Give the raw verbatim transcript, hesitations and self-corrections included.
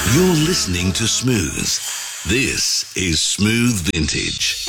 You're listening to Smooth. This is Smooth Vintage.